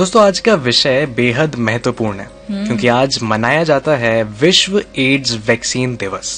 दोस्तों आज का विषय बेहद महत्वपूर्ण है क्योंकि आज मनाया जाता है विश्व एड्स वैक्सीन दिवस।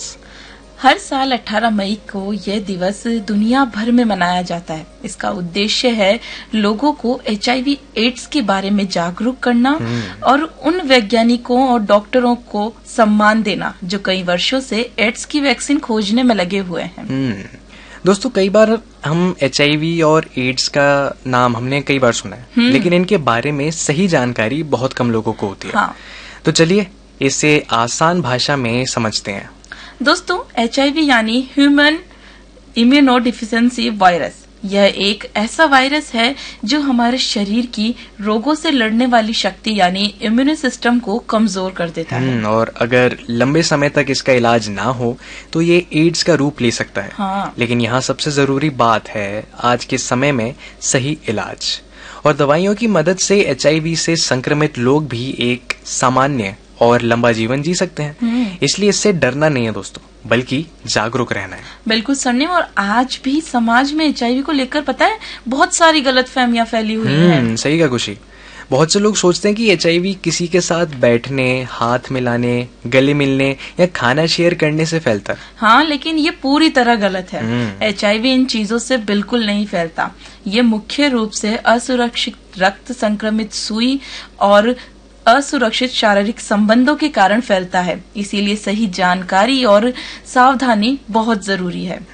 हर साल 18 मई को यह दिवस दुनिया भर में मनाया जाता है। इसका उद्देश्य है लोगों को HIV एड्स के बारे में जागरूक करना और उन वैज्ञानिकों और डॉक्टरों को सम्मान देना जो कई वर्षों से एड्स की वैक्सीन खोजने में लगे हुए हैं। दोस्तों कई बार हम HIV और एड्स का नाम हमने कई बार सुना है, लेकिन इनके बारे में सही जानकारी बहुत कम लोगों को होती है। हाँ। तो चलिए इसे आसान भाषा में समझते हैं। दोस्तों HIV यानी ह्यूमन इम्यूनोडिफिशियेंसी वायरस, यह एक ऐसा वायरस है जो हमारे शरीर की रोगों से लड़ने वाली शक्ति यानी इम्यून सिस्टम को कमजोर कर देता है। और अगर लंबे समय तक इसका इलाज ना हो तो ये एड्स का रूप ले सकता है। हाँ। लेकिन यहाँ सबसे जरूरी बात है आज के समय में सही इलाज और दवाइयों की मदद से HIV से संक्रमित लोग भी एक सामान्य और लंबा जीवन जी सकते हैं। इसलिए इससे डरना नहीं है दोस्तों, बल्कि जागरूक रहना है। बिल्कुल सन्नी, और आज भी समाज में HIV को लेकर पता है बहुत सारी गलतफहमियां फैली हुई हैं। सही कहा खुशी। बहुत से लोग सोचते हैं कि HIV किसी के साथ बैठने, हाथ मिलाने, गले मिलने या खाना शेयर करने से फैलता है। हाँ, लेकिन ये पूरी तरह गलत है। HIV इन चीजों से बिल्कुल नहीं फैलता। ये मुख्य रूप से असुरक्षित रक्त संक्रमित सुई और असुरक्षित शारीरिक संबंधों के कारण फैलता है। इसीलिए सही जानकारी और सावधानी बहुत जरूरी है।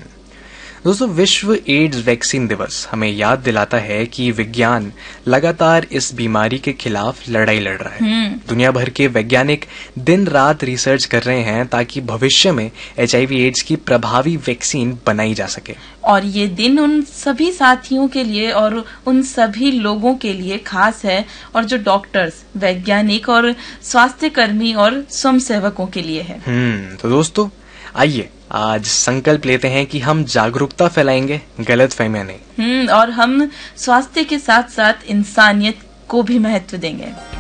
दोस्तों विश्व एड्स वैक्सीन दिवस हमें याद दिलाता है कि विज्ञान लगातार इस बीमारी के खिलाफ लड़ाई लड़ रहा है। दुनिया भर के वैज्ञानिक दिन रात रिसर्च कर रहे हैं ताकि भविष्य में HIV एड्स की प्रभावी वैक्सीन बनाई जा सके। और ये दिन उन सभी साथियों के लिए और उन सभी लोगों के लिए खास है और जो डॉक्टर्स, वैज्ञानिक और स्वास्थ्य कर्मी और स्वयंसेवकों के लिए है। तो दोस्तों आइए आज संकल्प लेते हैं कि हम जागरूकता फैलाएंगे, गलत फहमियां नहीं। और हम स्वास्थ्य के साथ साथ इंसानियत को भी महत्व देंगे।